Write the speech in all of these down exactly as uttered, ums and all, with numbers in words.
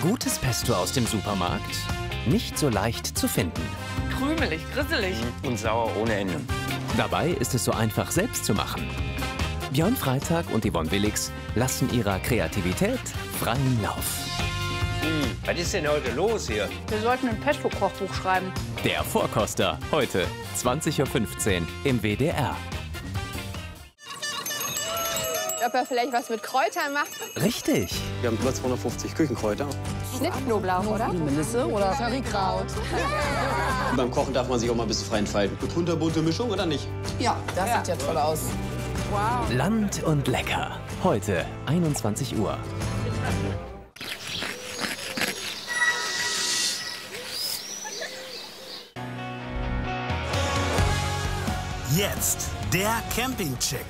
Gutes Pesto aus dem Supermarkt, nicht so leicht zu finden. Krümelig, grisselig. Und sauer ohne Ende. Dabei ist es so einfach selbst zu machen. Björn Freitag und Yvonne Willigs lassen ihrer Kreativität freien Lauf. Hm, was ist denn heute los hier? Wir sollten ein Pesto-Kochbuch schreiben. Der Vorkoster, heute zwanzig Uhr fünfzehn im W D R. Ob er vielleicht was mit Kräutern macht? Richtig. Wir haben über zweihundertfünfzig Küchenkräuter. Schnittknoblauch, oder? Melisse oder Currykraut. Beim Kochen darf man sich auch mal ein bisschen frei entfalten. Eine kunterbunte Mischung oder nicht? Ja, das sieht ja toll aus. Wow. Land und lecker. Heute einundzwanzig Uhr. Jetzt der Campingcheck.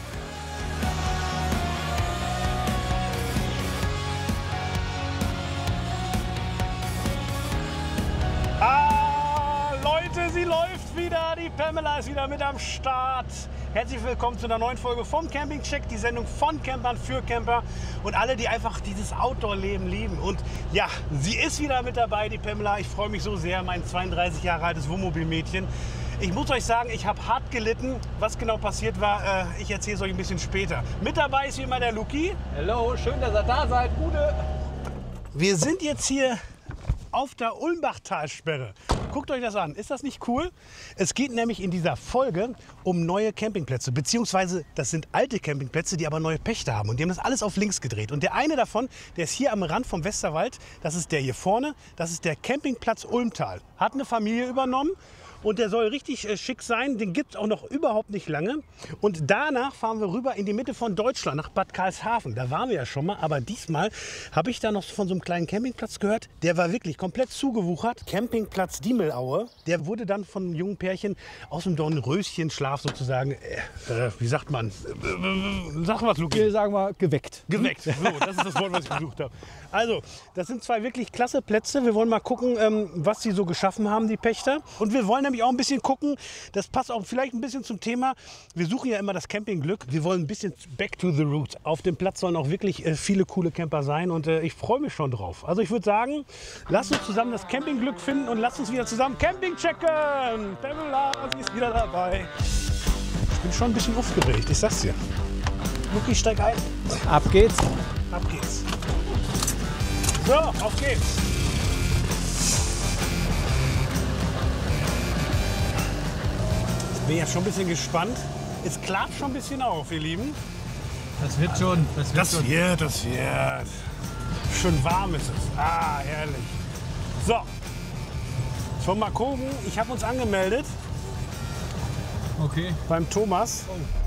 Ah, Leute, sie läuft wieder. Die Pamela ist wieder mit am Start. Herzlich willkommen zu einer neuen Folge vom Campingcheck, die Sendung von Campern für Camper und alle, die einfach dieses Outdoor-Leben lieben. Und ja, sie ist wieder mit dabei, die Pamela. Ich freue mich so sehr, mein zweiunddreißig Jahre altes Wohnmobilmädchen. Ich muss euch sagen, ich habe hart gelitten. Was genau passiert war, äh, ich erzähle es euch ein bisschen später. Mit dabei ist wie immer der Luki. Hallo, schön, dass ihr da seid. Gute. Wir sind jetzt hier auf der Ulmbachtalsperre. Guckt euch das an. Ist das nicht cool? Es geht nämlich in dieser Folge um neue Campingplätze. Beziehungsweise das sind alte Campingplätze, die aber neue Pächter haben. Und die haben das alles auf links gedreht. Und der eine davon, der ist hier am Rand vom Westerwald. Das ist der hier vorne. Das ist der Campingplatz Ulmtal. Hat eine Familie übernommen. Und der soll richtig äh, schick sein. Den gibt es auch noch überhaupt nicht lange. Und danach fahren wir rüber in die Mitte von Deutschland, nach Bad Karlshafen. Da waren wir ja schon mal. Aber diesmal habe ich da noch von so einem kleinen Campingplatz gehört. Der war wirklich komplett zugewuchert. Campingplatz Diemelaue. Der wurde dann von einem jungen Pärchen aus dem Dornröschenschlaf sozusagen, äh, äh, wie sagt man? Äh, sag was, Luki. Wir sagen mal geweckt. Geweckt. So, das ist das Wort, was ich gesucht habe. Also, das sind zwei wirklich klasse Plätze. Wir wollen mal gucken, ähm, was sie so geschaffen haben, die Pächter. Und wir wollen nämlich auch ein bisschen gucken, das passt auch vielleicht ein bisschen zum Thema. Wir suchen ja immer das Campingglück. Wir wollen ein bisschen back to the roots. Auf dem Platz sollen auch wirklich äh, viele coole Camper sein und äh, ich freue mich schon drauf. Also ich würde sagen, lasst uns zusammen das Campingglück finden und lasst uns wieder zusammen Camping checken. Pamela, sie ist wieder dabei. Ich bin schon ein bisschen aufgeregt, ich sag's dir. Luki, steig ein. Ab geht's. Ab geht's. So, auf geht's. Ich bin ja schon ein bisschen gespannt. Es klappt schon ein bisschen auf, ihr Lieben. Das wird schon. Das wird Das schon. wird, das wird. Schön warm ist es. Ah, herrlich. So. Schon mal gucken. Ich habe uns angemeldet Okay. beim Thomas.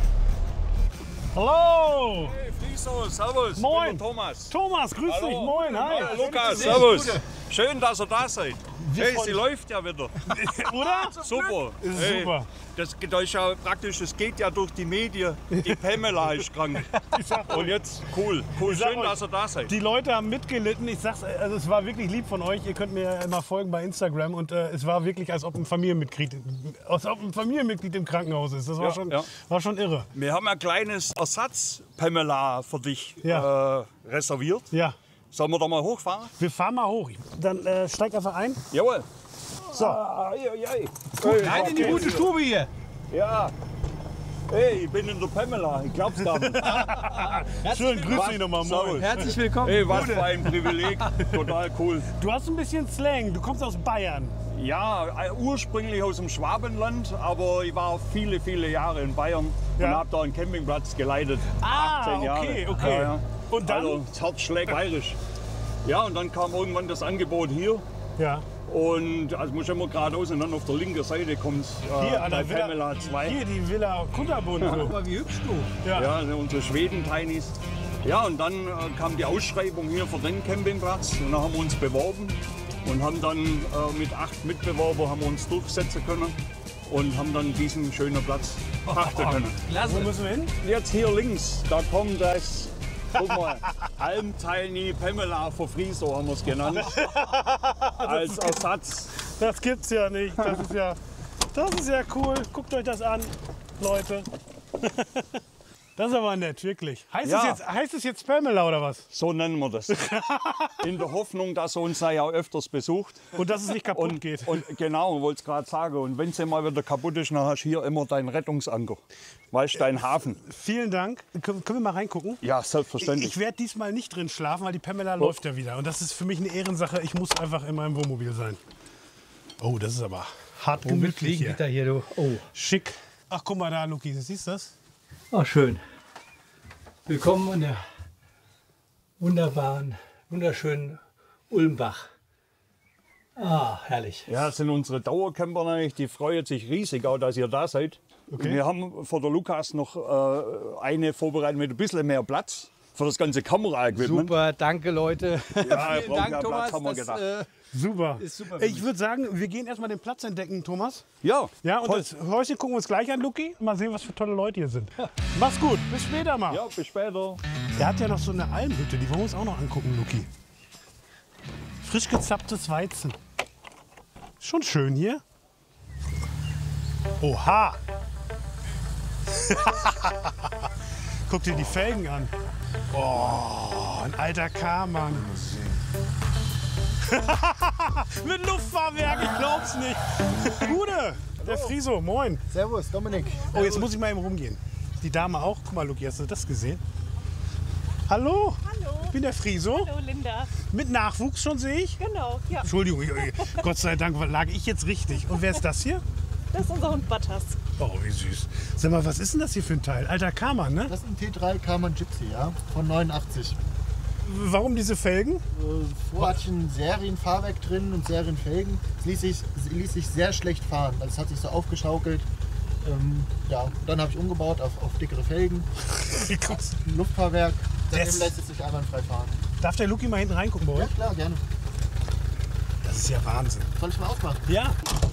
Hallo. Hey, Friso, servus. Moin. Ich bin der Thomas. Thomas, grüß Hallo. dich. Moin, hi. Hallo, Lukas, servus. Schön, dass ihr da seid. Wir Hey, freuen sie uns. läuft ja wieder. Oder? Super. Ist Hey, super. Das, das ist ja praktisch, es geht ja durch die Medien. Die Pamela ist krank. Ich sag euch. Und jetzt, cool. Cool, Ich sag schön, euch, dass ihr da seid. Die Leute haben mitgelitten. Ich sag's, also es war wirklich lieb von euch. Ihr könnt mir immer folgen bei Instagram und äh, es war wirklich, als ob ein Familienmitglied, als ob ein Familienmitglied im Krankenhaus ist. Das war, Ja, schon, ja. war schon irre. Wir haben ein kleines Ersatz-Pamela für dich Ja. äh, reserviert. Ja, Sollen wir da mal hochfahren? wir fahren mal hoch. Dann äh, steig einfach ein. Jawohl. So. Ah, ei, ei, ei. Rein in die gute Stube hier. Ja. Hey, ich bin in der Pamela. Ich glaub's gar nicht. Schön, grüß dich nochmal. Moin. Servus. Herzlich willkommen. Hey, was für ein Privileg. Total cool. Du hast ein bisschen Slang. Du kommst aus Bayern. Ja, äh, ursprünglich aus dem Schwabenland, aber ich war viele, viele Jahre in Bayern Ja. und habe da einen Campingplatz geleitet. Ah, achtzehn Jahre. okay, okay. Ja, ja. Und dann? Also, das Herz schlägt bayerisch. Ja, und dann kam irgendwann das Angebot hier. Ja. Und also muss immer geradeaus und dann auf der linken Seite kommt äh, Hier an bei der Villa, Pamela zwei. hier die Villa Kunterbund. So. Aber wie hübsch du. Ja. Ja, also unsere Schweden-Tainis. Ja, und dann äh, kam die Ausschreibung hier für den Campingplatz. Und dann haben wir uns beworben und haben dann äh, mit acht Mitbewerbern haben wir uns durchsetzen können und haben dann diesen schönen Platz pachten können. Wo Klasse. müssen wir hin? Jetzt hier links, da kommt das, guck mal, Almtiny Pamela für Friso haben wir es genannt. Als Ersatz. Das gibt's ja nicht. Das ist ja, das ist ja cool. Guckt euch das an, Leute. Das ist aber nett, wirklich. Heißt, Ja. es, jetzt, heißt es jetzt Pamela oder was? So nennen wir das. In der Hoffnung, dass er uns ja auch öfters besucht. Und dass es nicht kaputt Und, geht. und genau, wollte es gerade sagen. Und wenn sie mal wieder kaputt ist, dann hast du hier immer deinen Rettungsanker. Weißt du, dein Hafen. Vielen Dank. Können, können wir mal reingucken? Ja, Ich, selbstverständlich. ich werde diesmal nicht drin schlafen, weil die Pamela läuft ja wieder. Und das ist für mich eine Ehrensache. Ich muss einfach in meinem Wohnmobil sein. Oh, das ist aber hart Womit gemütlich fliegen hier. wir da hier, du? Oh. Schick. Ach, guck mal da, Luki. Siehst du das? Ah, schön. Willkommen an der wunderbaren, wunderschönen Ulmbach. Ah, herrlich. Ja, das sind unsere Dauercamper eigentlich. Die freuen sich riesig, auch, dass ihr da seid. Okay. Wir haben vor der Lukas noch äh, eine vorbereitet mit ein bisschen mehr Platz für das ganze Kameraequipment. Super, danke Leute. Ja, Vielen braucht Dank, ja Platz, Thomas. haben wir Das, gedacht. äh, Super. Ist super. Ich würde sagen, wir gehen erstmal den Platz entdecken, Thomas. Ja, Ja, und toll. das Häuschen gucken wir uns gleich an, Luki. Mal sehen, was für tolle Leute hier sind. Mach's gut. Bis später mal. Ja, bis später. Der hat ja noch so eine Almhütte, die wollen wir uns auch noch angucken, Luki. Frisch gezapptes Weizen. Schon schön hier. Oha! Guck dir die Felgen an. Oh, ein alter Karmann. Mit Luftfahrwerk, ich glaub's nicht. Gude, der Friso, moin. Servus, Dominik. Oh, jetzt muss ich mal eben rumgehen. Die Dame auch. Guck mal, Luki, hast du das gesehen? Hallo. Hallo. Ich bin der Friso. Hallo, Linda. Mit Nachwuchs schon sehe ich. Genau, ja. Entschuldigung, Gott sei Dank lag ich jetzt richtig. Und wer ist das hier? Das ist unser Hund Butters. Oh, wie süß. Sag mal, was ist denn das hier für ein Teil? Alter Karmann, ne? Das ist ein T drei Karmann Gypsy, ja, von neunundachtzig. Warum diese Felgen? Äh, Vorher hatte ich ein Serienfahrwerk drin und Serienfelgen. Es ließ sich, es ließ sich sehr schlecht fahren. Also es hat sich so aufgeschaukelt. Ähm, ja, und dann habe ich umgebaut auf, auf dickere Felgen. Ein Luftfahrwerk. Seitdem Das- lässt es sich einwandfrei fahren. Darf der Luki mal hinten reingucken bei Ja, euch? klar, gerne. Das ist ja Wahnsinn. Soll ich mal aufmachen? Ja.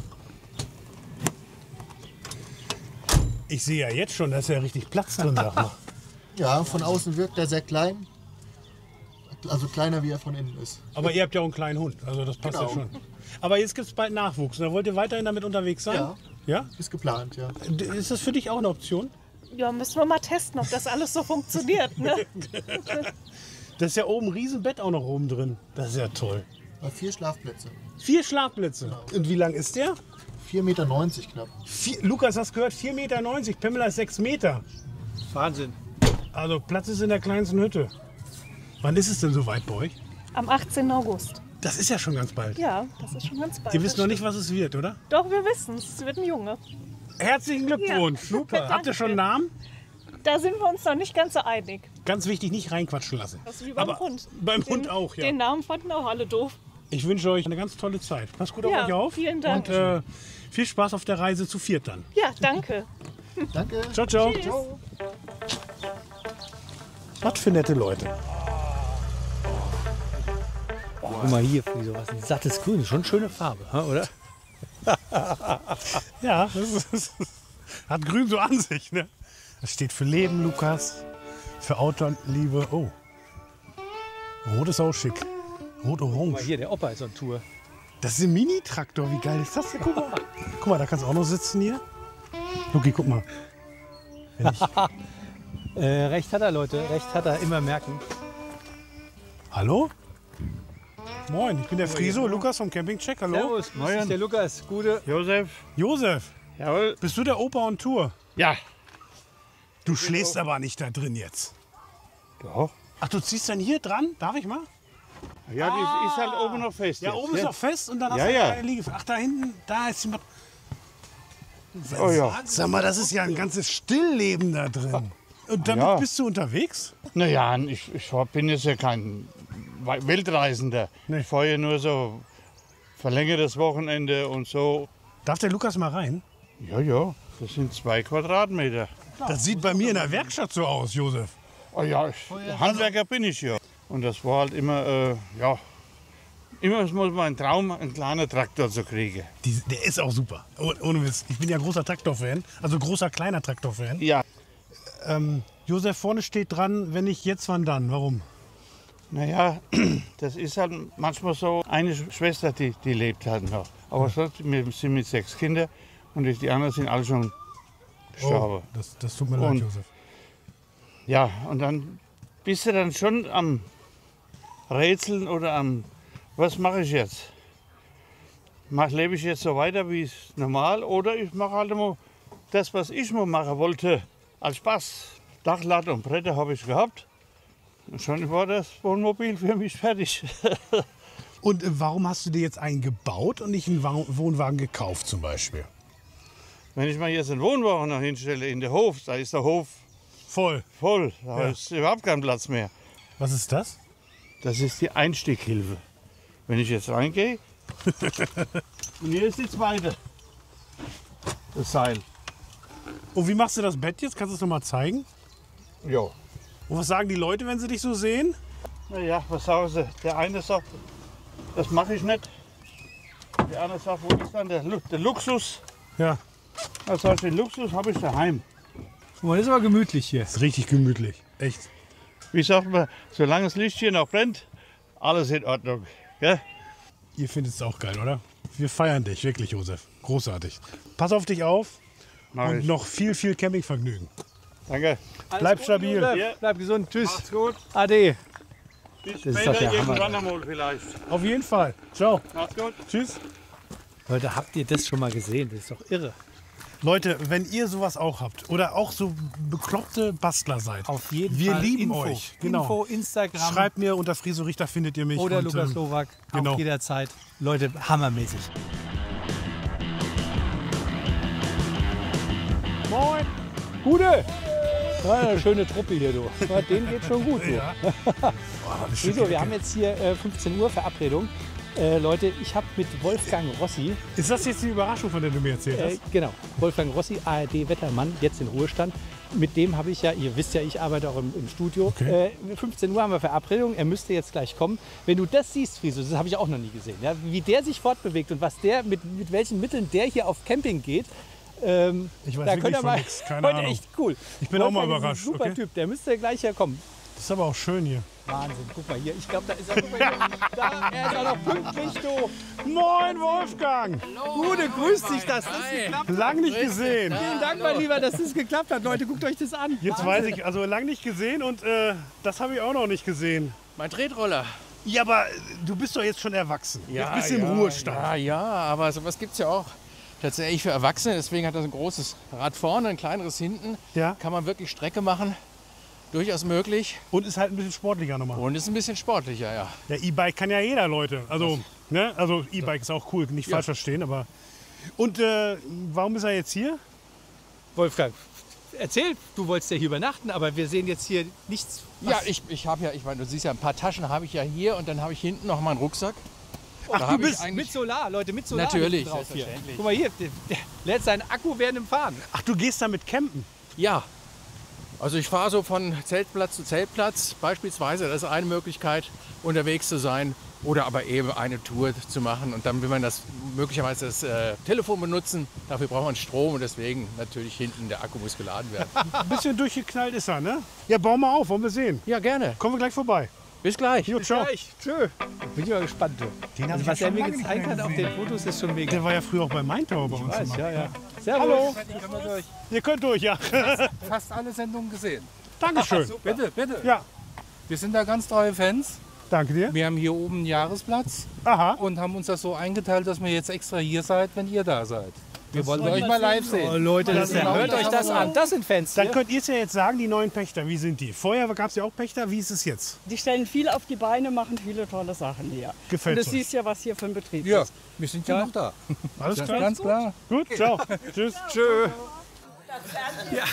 Ich sehe ja jetzt schon, da ist ja richtig Platz drin, sag mal. Ja, von außen wirkt er sehr klein. Also kleiner, wie er von innen ist. Aber ihr habt ja auch einen kleinen Hund, also das passt Genau. ja schon. Aber jetzt gibt es bald Nachwuchs. Da wollt ihr weiterhin damit unterwegs sein? Ja. Ja? Ist geplant, ja. D- Ist das für dich auch eine Option? Ja, müssen wir mal testen, ob das alles so funktioniert. Ne? Das ist ja oben ein Riesenbett auch noch oben drin. Das ist ja toll. Bei vier Schlafplätze. Vier Schlafplätze. Und wie lang ist der? vier Meter neunzig knapp. Vier, Lukas, hast gehört, vier Meter neunzig. Pamela ist sechs Meter. Wahnsinn. Also Platz ist in der kleinsten Hütte. Wann ist es denn so weit bei euch? Am achtzehnten August. Das ist ja schon ganz bald. Ja, das ist schon ganz bald. Ihr wisst das noch nicht, stimmt. was es wird, oder? Doch, wir wissen es. Es wird ein Junge. Herzlichen Glückwunsch. Ja. Super. Habt ihr schon einen Namen? Da sind wir uns noch nicht ganz so einig. Ganz wichtig, nicht reinquatschen lassen. Das ist wie beim Aber Hund. beim den, Hund auch, ja. Den Namen fanden auch alle doof. Ich wünsche euch eine ganz tolle Zeit. Passt gut auf Ja, euch auf. vielen Dank. Und äh, viel Spaß auf der Reise zu viert dann. Ja, danke. Danke. Ciao, ciao. Tschüss. Was für nette Leute. Guck mal hier, Friso, was ein sattes Grün. Schon schöne Farbe, ha, oder? Ja, das ist, das hat Grün so an sich. Ne? Das steht für Leben, Lukas. Für Outdoor-Liebe. Oh. Rot ist auch schick. Guck mal Rot-Orange. hier, der Opa ist on Tour. Das ist ein Mini-Traktor. Wie geil ist das denn? Guck mal. Guck mal, da kannst du auch noch sitzen hier. Luki, guck mal. Wenn ich, Äh, recht hat er, Leute. Recht hat er. Immer merken. hallo? Moin, ich bin der Friso, Lukas vom Campingcheck. Hallo? Servus, grüß dich, der Lukas. Gute. Josef. Josef, Jawohl. bist du der Opa on Tour? Ja. Du schläfst aber nicht da drin jetzt. Doch. Ach, du ziehst dann hier dran? Darf ich mal? Ja, die ist halt oben noch fest. Ja, jetzt, oben ist ja. noch fest und dann hast Ja, du ja. eine Liege. Ach, da hinten, da ist jemand. Oh ja. Sag mal, das ist ja ein ganzes Stillleben da drin. Und damit Ja. bist du unterwegs? Naja, ich, ich bin jetzt ja kein Weltreisender. Ich fahre ja nur so verlängertes Wochenende und so. Darf der Lukas mal rein? Ja, ja, das sind zwei Quadratmeter. Das sieht bei mir in der Werkstatt so aus, Josef. Oh ja, ich, Handwerker bin ich ja. Und das war halt immer, äh, ja, immer muss man ein Traum, einen kleinen Traktor zu kriegen. Die, der ist auch super. Oh, ohne Witz. Ich bin ja großer Traktor-Fan. Also großer, kleiner Traktor-Fan. Ja. Ähm, Josef, vorne steht dran, wenn nicht jetzt, wann dann? Warum? Naja, das ist halt manchmal so. Eine Schwester, die, die lebt halt noch. Aber sonst, wir sind mit sechs Kindern und die anderen sind alle schon gestorben. Oh, das, das tut mir leid, Und Josef. Ja, und dann bist du dann schon am Rätseln oder am, was mache ich jetzt? Mach, lebe ich jetzt so weiter wie es normal oder ich mache halt immer das, was ich mal machen wollte, als Spaß. Dachlatte und Bretter habe ich gehabt. Und schon war das Wohnmobil für mich fertig. Und warum hast du dir jetzt einen gebaut und nicht einen Wohnwagen gekauft zum Beispiel? Wenn ich mal jetzt einen Wohnwagen noch hinstelle in den Hof, da ist der Hof voll. Voll, da Ja. ist überhaupt kein Platz mehr. Was ist das? Das ist die Einstieghilfe. Wenn ich jetzt reingehe, und hier ist die zweite, das Seil. Und wie machst du das Bett jetzt? Kannst du es noch mal zeigen? Ja. Und was sagen die Leute, wenn sie dich so sehen? Naja, was sagen sie? Der eine sagt, das mache ich nicht. Der andere sagt, wo ist dann der, Lu- der Luxus? Ja. Also den Luxus habe ich daheim. Oh, das ist aber gemütlich hier. Das ist richtig gemütlich. Echt. Wie sagt man, solange das Licht hier noch brennt, alles in Ordnung. Ja? Ihr findet es auch geil, oder? Wir feiern dich, wirklich, Josef. Großartig. Pass auf dich auf Mach und ich. noch viel, viel Campingvergnügen. Danke. Bleib stabil. Ja. Bleib gesund. Tschüss. Macht's gut. Ade. Bis Das ist später doch der Hammer. irgendwann einmal vielleicht. Auf jeden Fall. Ciao. Macht's gut. Tschüss. Leute, habt ihr das schon mal gesehen? Das ist doch irre. Leute, wenn ihr sowas auch habt oder auch so bekloppte Bastler seid, Auf jeden wir Fall. lieben Info. euch. Genau. Info, Instagram. Schreibt mir unter Friso Richter, findet ihr mich. Oder und, Lukas ähm, Slowak. genau. Auch jederzeit. Leute, hammermäßig. Moin. Gute. Ja, eine schöne Truppe hier, du. Ja, denen geht schon gut, du. Ja. Wieso? Wir haben jetzt hier äh, fünfzehn Uhr Verabredung. Äh, Leute, ich habe mit Wolfgang Rossi, Ist das jetzt die Überraschung, von der du mir erzählt äh, hast? genau, Wolfgang Rossi, A R D-Wettermann, jetzt in Ruhestand. Mit dem habe ich ja, ihr wisst ja, ich arbeite auch im, im Studio. Okay. Äh, fünfzehn Uhr haben wir Verabredung, er müsste jetzt gleich kommen. Wenn du das siehst, Friso, das habe ich auch noch nie gesehen, ja, wie der sich fortbewegt und was der, mit, mit welchen Mitteln der hier auf Camping geht. Ähm, Ich weiß da wirklich könnt ihr von mal, nix, keine heute Ahnung. echt cool. Ich bin auch mal Wolfgang ist ein überrascht, Super okay. Typ, der müsste gleich herkommen. Das ist aber auch schön hier. Wahnsinn, guck mal hier, ich glaube, da ist er. Guck mal hier. Da, er ist auch noch pünktlich, du. Moin, Wolfgang! Gute, grüß dich, dass das geklappt hat. Lang nicht gesehen. Vielen Dank, mein Lieber, dass das geklappt hat. Leute, guckt euch das an. Jetzt weiß ich, also lang nicht gesehen und äh, das habe ich auch noch nicht gesehen. Mein Tretroller. Ja, aber du bist doch jetzt schon erwachsen. jetzt bist du im ja, Ruhestand. Ja, ja, aber sowas gibt es ja auch tatsächlich für Erwachsene. Deswegen hat das ein großes Rad vorne, ein kleineres hinten. Ja. Kann man wirklich Strecke machen. Durchaus möglich. Und ist halt ein bisschen sportlicher nochmal. Und ist ein bisschen sportlicher, ja. Ja, E-Bike kann ja jeder, Leute. Also, ne? Also E-Bike ist auch cool, nicht Ja. falsch verstehen, aber... Und äh, warum ist er jetzt hier? Wolfgang, erzähl, du wolltest ja hier übernachten, aber wir sehen jetzt hier nichts. Ja, ich, ich habe ja, ich meine, du siehst ja, ein paar Taschen habe ich ja hier und dann habe ich hinten noch meinen Rucksack. Ach, Da du hab ich bist eigentlich- mit Solar, Leute, mit Solar. Natürlich, hinten drauf hier. selbstverständlich. Guck mal hier, der, der lädt seinen Akku während dem Fahren. Ach, du gehst damit campen? Ja. Also ich fahre so von Zeltplatz zu Zeltplatz beispielsweise. Das ist eine Möglichkeit, unterwegs zu sein. Oder aber eben eine Tour zu machen. Und dann will man das möglicherweise das äh, Telefon benutzen. Dafür braucht man Strom und deswegen natürlich hinten der Akku muss geladen werden. Ein bisschen durchgeknallt ist er, ne? Ja, bau mal auf, wollen wir sehen. Ja, gerne. Kommen wir gleich vorbei. Bis gleich. Jo, ciao. Tschö. Bin ich mal gespannt. Du. Den hab Also, ich was ja er schon mir lange gezeigt nicht hat mehr auf den Fotos ist schon mega. Der war ja früher auch bei Maintower bei uns. weiß, immer. ja, ja. Servus. Hallo. Können wir durch. Ihr könnt durch, ja. Fast alle Sendungen gesehen. Dankeschön. Bitte, bitte. Ja. Wir sind da ganz treue Fans. Danke dir. Wir haben hier oben einen Jahresplatz. Aha. Und haben uns das so eingeteilt, dass wir jetzt extra hier seid, wenn ihr da seid. Wir wollen euch mal live sehen. Oh, Leute, das Das hört euch das an. Das sind Fans. Dann hier. könnt ihr es ja jetzt sagen, die neuen Pächter, wie sind die? Vorher gab es ja auch Pächter, wie ist es jetzt? Die stellen viel auf die Beine, machen viele tolle Sachen hier. Gefällt Und du euch? siehst ja, was hier für ein Betrieb Ja, ist. wir sind ja noch da. Alles Ja, klar? ganz klar. Gut, ciao. Tschüss. Tschö. Ja.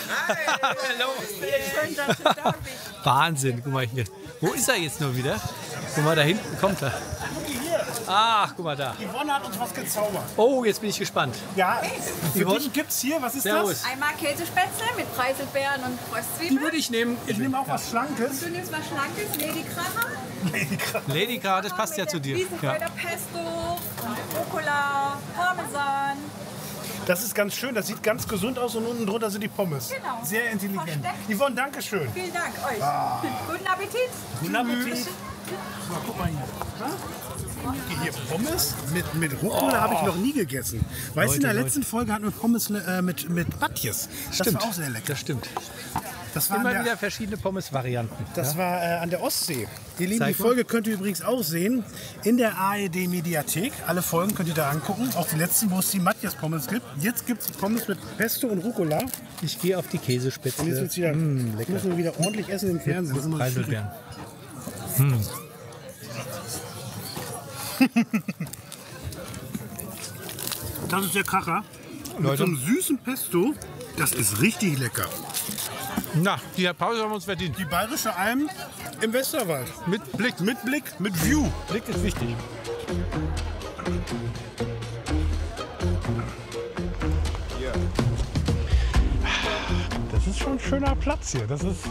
Schön, dass du da bist. Wahnsinn, guck mal hier. Wo ist er jetzt nur wieder? Guck mal, da hinten kommt er. Ach, guck mal da. Yvonne hat uns was gezaubert. Oh, jetzt bin ich gespannt. Ja, für Yvonne? dich gibt's hier, was ist Servus. Einmal Käsespätzle mit Preiselbeeren und Die Röstzwiebeln. würde ich nehmen. das? Ich nehme auch was Schlankes. Du nimmst was Schlankes, Ladykracher. Lady K, das passt ja zu dir. Ja. Wiesenkräuterpesto, Rucola, Parmesan. Das ist ganz schön, das sieht ganz gesund aus und unten drunter sind die Pommes. Genau. Sehr intelligent. Versteckt. Yvonne, danke schön. Vielen Dank euch. Ah. Guten Appetit. Guten Appetit. Mal, guck mal hier. Hier Pommes mit, mit Rucola habe ich noch nie gegessen. Weißt du, in der Leute, letzten Folge hatten wir Pommes äh, mit, mit Batjes. Das Stimmt. war auch sehr lecker. Das stimmt. Das war Immer der- wieder verschiedene Pommes-Varianten. Das ja? war äh, an der Ostsee. Ihr Lieben, Zeig die mal. Folge könnt ihr übrigens auch sehen in der A R D-Mediathek. Alle Folgen könnt ihr da angucken. Auch die letzten, wo es die Matthias-Pommes gibt. Jetzt gibt es Pommes mit Pesto und Rucola. Ich gehe auf die Käsespitze. Und jetzt wird's wieder, Mm, lecker. müssen wir wieder ordentlich essen im Fernsehen. Das ist immer so Preiselbeeren. Hm. Das ist der Kracher. Mit Leute. so einem süßen Pesto. Das ist richtig lecker. Na, die Pause haben wir uns verdient. Die Bayerische Alm im Westerwald. Mit Blick. Mit Blick, mit View. Blick ist wichtig. Das ist schon ein schöner Platz hier. Das ist.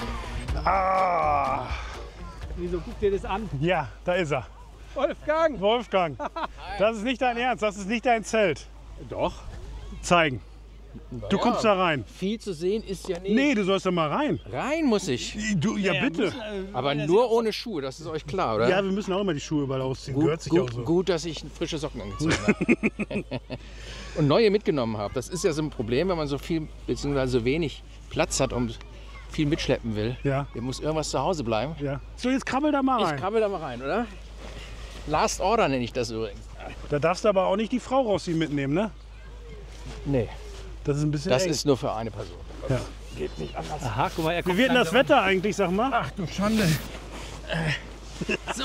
Ah. Wieso guck dir das an? Ja, da ist er. Wolfgang! Wolfgang, das ist nicht dein Ernst, das ist nicht dein Zelt. Doch. Zeigen. Du Ja, kommst da rein. Viel zu sehen ist ja nicht. Nee, du sollst da mal rein. Rein muss ich. Du, ja, bitte. Aber nur ohne Schuhe, das ist euch klar, oder? Ja, wir müssen auch immer die Schuhe überall ausziehen. Gehört Gut, sich gut, auch so. gut, dass ich frische Socken angezogen habe. Und neue mitgenommen habe. Das ist ja so ein Problem, wenn man so viel bzw. so wenig Platz hat und viel mitschleppen will. Ja. Hier muss irgendwas zu Hause bleiben. Ja. So, jetzt krabbel da mal rein. Ich krabbel da mal rein, oder? Last Order nenne ich das übrigens. Da darfst du aber auch nicht die Frau rausziehen mitnehmen, ne? Nee. Das ist ein bisschen Das eng. ist nur für eine Person. Ja. Geht nicht anders. Aha, guck mal, er Wie kommt wird denn das langsam Wetter eigentlich, sag mal? Ach du Schande. So.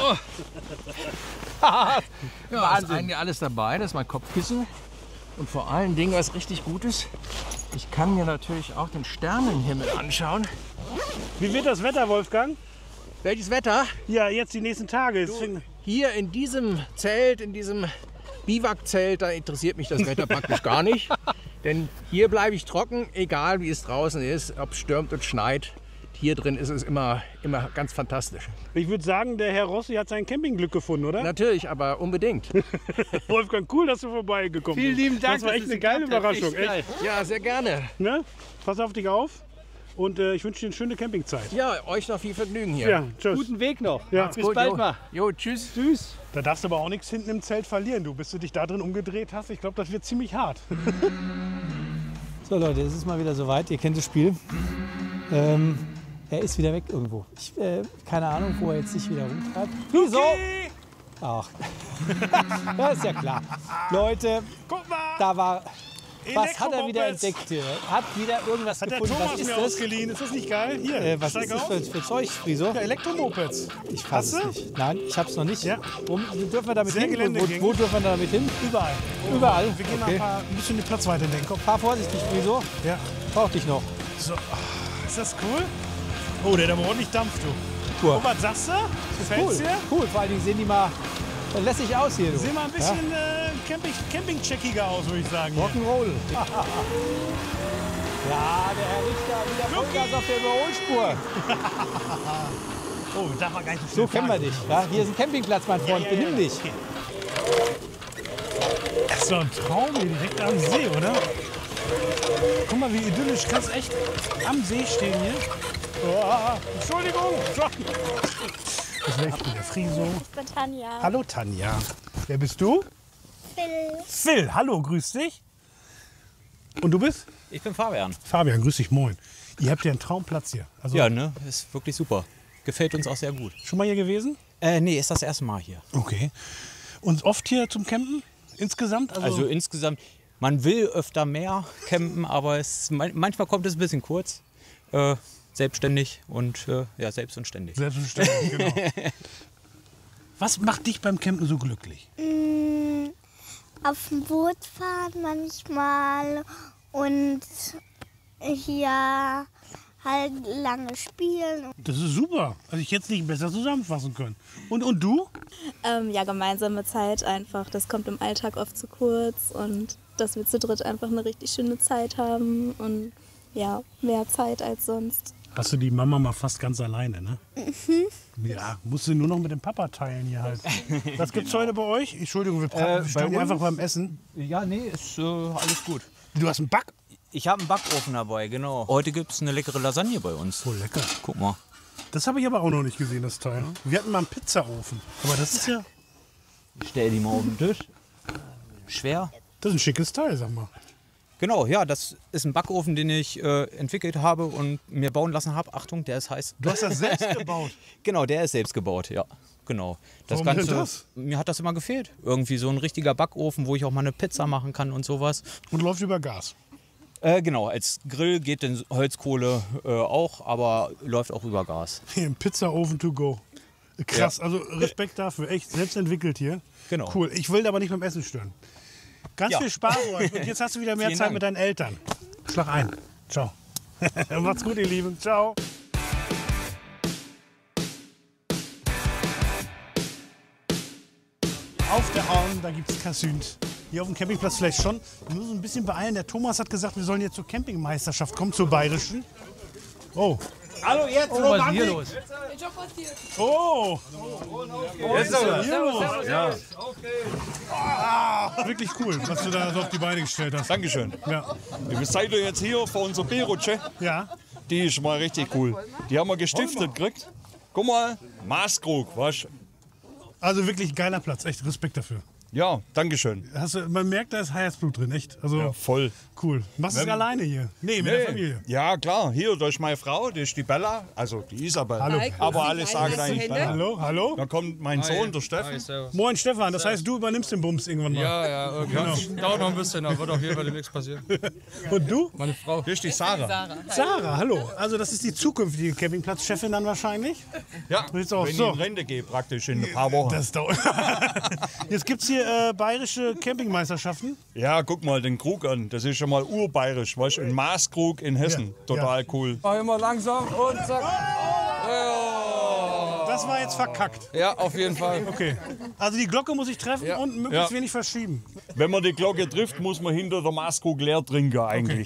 Ja, ist eigentlich alles dabei. Das ist mein Kopfkissen. Und vor allen Dingen, was richtig gut ist, ich kann mir natürlich auch den Sternenhimmel anschauen. Wie wird das Wetter, Wolfgang? Welches Wetter? Ja, jetzt die nächsten Tage. Du, hier in diesem Zelt, in diesem Biwakzelt, da interessiert mich das Wetter praktisch gar nicht. Denn hier bleibe ich trocken, egal wie es draußen ist, ob es stürmt und schneit. Hier drin ist es immer, immer ganz fantastisch. Ich würde sagen, der Herr Rossi hat sein Campingglück gefunden, oder? Natürlich, aber unbedingt. Wolfgang, cool, dass du vorbeigekommen bist. Vielen lieben Dank, Das war dass echt es eine geile geklappt hat. Überraschung. Echt geil. Echt. Ja, sehr gerne. Ne? Pass auf dich auf und äh, ich wünsche dir eine schöne Campingzeit. Ja, euch noch viel Vergnügen hier. Ja, tschüss. Guten Weg noch. Ja. Bis bald jo. mal. Jo, tschüss. Tschüss. Da darfst du aber auch nichts hinten im Zelt verlieren, du, bis du dich da drin umgedreht hast. Ich glaube, das wird ziemlich hart. So Leute, es ist mal wieder soweit. Ihr kennt das Spiel. Ähm, er ist wieder weg irgendwo. Ich, äh, keine Ahnung, wo er jetzt sich wieder rumtreibt. Wieso? Ach, das ist ja klar. Leute, Guck mal! da war... Was hat er wieder Elektromopeds. entdeckt hier? Hat wieder irgendwas Hat der gefunden. Thomas Was ist mir das? ausgeliehen. Ist das nicht geil? Hier, Äh, was steig ist das auf. für, für Zeug, Friso? Ja, Elektromopeds. Ich fass Hast es du? nicht. Nein, ich hab's noch nicht. Ja. Wo, wo dürfen wir damit Sehr hin? Wo, wo, geländegängig. wo dürfen wir damit hin? Überall. Überall? Wir gehen mal Okay. ein, paar, ein bisschen die Platzweite entdecken. Komm. Fahr vorsichtig, Friso. Ja. Brauch dich noch. So. Ist das cool? Oh, der hat aber ordentlich Dampf, du. Cool. Oh, was sagst du? Gefällt's Cool. dir? Cool, vor allen Dingen sehen die mal lässig aus hier. Du. Sehen mal ein bisschen äh, Camping, Camping-checkiger aus, würde ich sagen. Ja? hier. Rock'n'Roll. Ja, der Herr Richter wieder Vollgas auf der Überholspur. Oh, darf man gar nicht So kennen wir dich. Ja? Hier ist ein Campingplatz, mein Freund. Ja, ja, ja. Benimm dich. Okay. Das ist doch ein Traum hier direkt am See, oder? Guck mal, wie idyllisch. Kannst echt am See stehen hier. Oh, Entschuldigung. Das ist echt der Friso. Ich bin Tanja. Hallo Tanja. Wer bist du? Phil. Phil, hallo, grüß dich. Und du bist? Ich bin Fabian. Fabian, grüß dich, moin. Ihr habt ja einen Traumplatz hier. Also Ja, ne? Ist wirklich super. Gefällt uns auch sehr gut. Schon mal hier gewesen? Äh, nee, ist das erste Mal hier. Okay. Und oft hier zum Campen? Insgesamt? Also, Also insgesamt, man will öfter mehr campen, aber es, man- manchmal kommt es ein bisschen kurz. Äh, selbstständig und äh, ja, selbst und ständig. Selbstverständlich, genau. Was macht dich beim Campen so glücklich? Mm, auf dem Boot fahren manchmal und hier halt lange spielen. Das ist super. Also ich hätte es nicht besser zusammenfassen können. Und, und du? Ähm, ja, gemeinsame Zeit einfach. Das kommt im Alltag oft zu kurz und dass wir zu dritt einfach eine richtig schöne Zeit haben und ja, mehr Zeit als sonst. Hast du die Mama mal fast ganz alleine, ne? Mhm. Ja, musst du nur noch mit dem Papa teilen hier halt. Was gibt's heute bei euch? Entschuldigung, wir, pra- Äh, wir stehen bei hier uns? einfach beim Essen. Ja, nee, ist äh, alles gut. Du hast einen Back? Ich habe einen Backofen dabei, genau. Heute gibt es eine leckere Lasagne bei uns. Oh, lecker. Guck mal. Das habe ich aber auch noch nicht gesehen, das Teil. Wir hatten mal einen Pizzaofen. Aber das ist ja... Ich stell die mal auf den Tisch. Schwer. Das ist ein schickes Teil, sag mal. Genau, ja, das ist ein Backofen, den ich äh, entwickelt habe und mir bauen lassen habe. Achtung, der ist heiß. Du hast das selbst gebaut? Genau, der ist selbst gebaut, ja. Genau. Das Warum Ganze, denn das? Mir hat das immer gefehlt. Irgendwie so ein richtiger Backofen, wo ich auch mal eine Pizza machen kann und sowas. Und läuft über Gas? Äh, genau, als Grill geht denn Holzkohle äh, auch, aber läuft auch über Gas. Hier, ein Pizzaofen to go. Krass, Ja. also Respekt dafür. Echt, selbst entwickelt hier. Genau. Cool. Ich will aber nicht beim Essen stören. Ganz Ja. viel Spaß euch. Und jetzt hast du wieder mehr Vielen Zeit Dank. mit deinen Eltern. Schlag ein. Ciao. Macht's gut, ihr Lieben. Ciao. Auf der Arm, da gibt es Kassünd. Hier auf dem Campingplatz vielleicht schon. Wir müssen uns ein bisschen beeilen. Der Thomas hat gesagt, wir sollen jetzt zur Campingmeisterschaft kommen, zur Bayerischen. Oh. Hallo, jetzt. Oh, was ist hier los? Oh. Jetzt ist er. Hier los. Ja. Ah, wirklich cool, was du da so auf die Beine gestellt hast. Dankeschön. Ja. Ihr seid ihr jetzt hier vor unserer B-Rutsche. Ja. Die ist mal richtig cool. Die haben wir gestiftet gekriegt. Guck mal, Maßkrug, was? Also wirklich ein geiler Platz, echt Respekt dafür. Ja, Dankeschön. Hast du, man merkt, da ist Herzblut drin, echt. Also Ja, voll. cool. Machst du es Wenn- alleine hier? Nee, mit der Familie. Ja, klar. Hier, da ist meine Frau, die ist die Bella. Also die Isabel. Hallo. Aber alle sagen eigentlich Bella. Hallo, hallo. Dann kommt mein Hi. Sohn, der Steffen. Hi, servus. Moin Stefan, das heißt, du übernimmst den Bums irgendwann mal. Ja, ja, irgendwann. Genau. Dauert noch ein bisschen, aber wird auf jeden Fall demnächst passieren. Und du? Meine Frau. Hier ist die Sarah. Sarah, hallo. Also das ist die zukünftige Campingplatzchefin dann wahrscheinlich? Ja, Willst du auch wenn so? ich in Rente gehe, praktisch in ein paar Wochen. Das dauert. Jetzt gibt es hier äh, bayerische Campingmeisterschaften. Ja, guck mal den Krug an. Das ist schon mal urbayerisch, weißt du? Ein Maßkrug in Hessen. Total cool. Mach immer langsam und zack. Das war jetzt verkackt. Ja, auf jeden Fall. Okay. Also die Glocke muss ich treffen Ja. und möglichst Ja. wenig verschieben. Wenn man die Glocke trifft, muss man hinter der Maßkrug leer trinken eigentlich.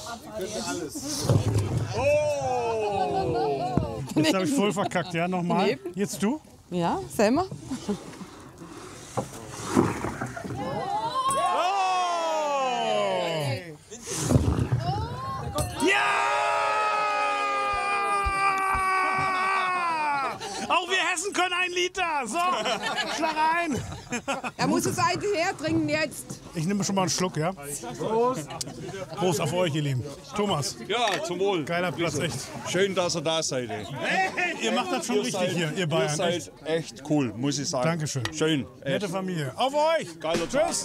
Jetzt habe ich voll verkackt, ja, nochmal. Jetzt du? Ja, Selma? Auch wir Hessen können ein Liter. So, schlag ein. Er muss es eigentlich hertrinken jetzt. Ich nehme schon mal einen Schluck, ja? Prost. Prost auf euch, ihr Lieben. Thomas. Ja, zum Wohl. Geiler Platz, echt. Schön, dass ihr da seid. Ey. Hey, ihr macht das schon Ihr richtig seid, hier, ihr Bayern. Ihr seid Echt. echt cool, muss ich sagen. Dankeschön. Schön. Nette Echt. Familie. Auf euch. Geiler Tag. Tschüss.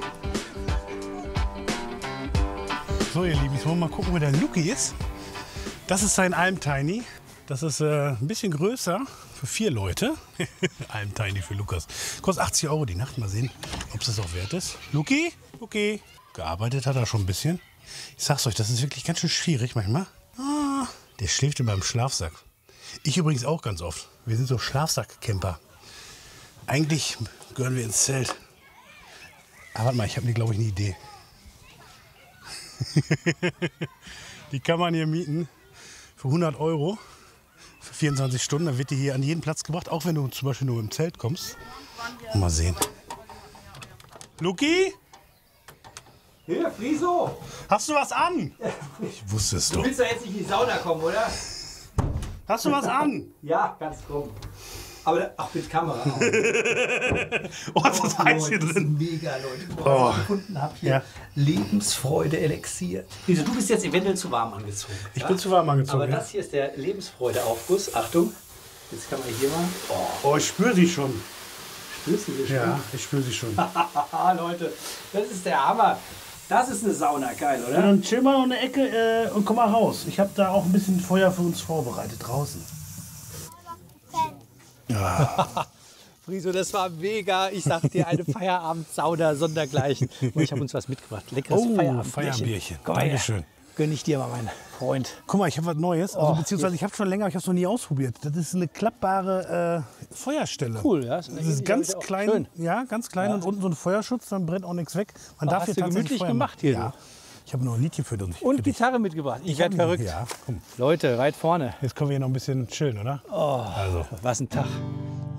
So, ihr Lieben, jetzt wollen wir mal gucken, wo der Luki ist. Das ist sein Alm Tiny. Das ist äh, ein bisschen größer für vier Leute. Alm Tiny für Lukas. Kostet achtzig Euro die Nacht. Mal sehen, ob es das auch wert ist. Luki? Okay. Gearbeitet hat er schon ein bisschen. Ich sag's euch, das ist wirklich ganz schön schwierig manchmal. Ah, der schläft immer im Schlafsack. Ich übrigens auch ganz oft. Wir sind so Schlafsack-Camper. Eigentlich gehören wir ins Zelt. Aber warte mal, ich habe mir, glaube ich, eine Idee. Die kann man hier mieten für hundert Euro für vierundzwanzig Stunden. Dann wird die hier an jeden Platz gebracht, auch wenn du zum Beispiel nur im Zelt kommst. Mal sehen. Luki? Hier, Friso! Hast du was an? Ich wusste es Du doch. willst doch jetzt nicht in die Sauna kommen, oder? Hast du was an? Ja, ganz krumm. Aber da, ach, mit Kamera. Oh, das ist heiß hier drin. Mega, Leute. Oh. Was ich gefunden habe hier. Ja. Lebensfreude-Elixier. Friso, du bist jetzt eventuell zu warm angezogen. Ich ja? bin zu warm angezogen, Aber ja. das hier ist der Lebensfreude-Aufguss. Achtung, jetzt kann man hier mal. Oh, ich spüre sie schon. Spürst du sie schon? Ja, ich spüre sie schon. Haha, Leute, das ist der Hammer. Das ist eine Sauna, geil, Ja, oder? dann chill mal noch eine Ecke äh, und komm mal raus. Ich habe da auch ein bisschen Feuer für uns vorbereitet draußen. Ja. Friso, das war mega. Ich sag dir, eine Feierabend-Sauna sondergleichen. Und ich habe uns was mitgebracht. Leckeres Oh, Feierabendbierchen. Feierbierchen. Geil. Dankeschön. Gönn ich dir mal, mein Freund. Guck mal, ich habe was Neues. Also, Oh, beziehungsweise ich habe schon länger, ich habe es noch nie ausprobiert. Das ist eine klappbare äh, Feuerstelle. Cool, ja. Das ist ganz auch klein, schön. ja, ganz klein Ja. und unten so ein Feuerschutz, dann brennt auch nichts weg. Man Oh, darf hast hier du tatsächlich gemütlich Feuer gemacht machen. hier, Ja. du? Ich habe noch ein Liedchen für dich. Und für dich. Gitarre mitgebracht. Ich Ich werde hab- verrückt. Ja, komm. Leute, weit vorne. Jetzt können wir hier noch ein bisschen chillen, oder? Oh, Also. was ein Tag.